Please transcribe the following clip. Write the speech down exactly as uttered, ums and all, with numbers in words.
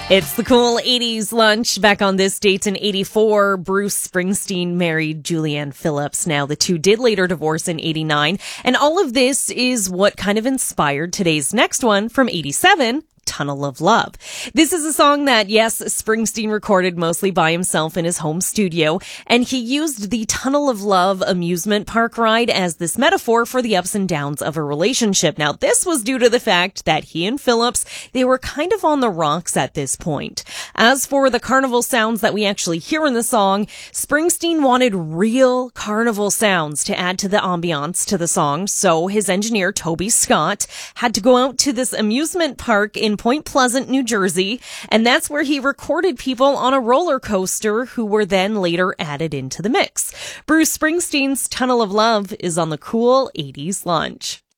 It's the cool eighties lunch. Back on this date in eighty-four, Bruce Springsteen married Julianne Phillips. Now, the two did later divorce in eighty-nine. And all of this is what kind of inspired today's next one from eighty-seven. Tunnel of Love. This is a song that, yes, Springsteen recorded mostly by himself in his home studio, and he used the Tunnel of Love amusement park ride as this metaphor for the ups and downs of a relationship. Now, this was due to the fact that he and Phillips, they were kind of on the rocks at this point. As for the carnival sounds that we actually hear in the song, Springsteen wanted real carnival sounds to add to the ambiance to the song, so his engineer, Toby Scott, had to go out to this amusement park in Point Pleasant, New Jersey, and that's where he recorded people on a roller coaster who were then later added into the mix. Bruce Springsteen's Tunnel of Love is on the cool eighties lunch.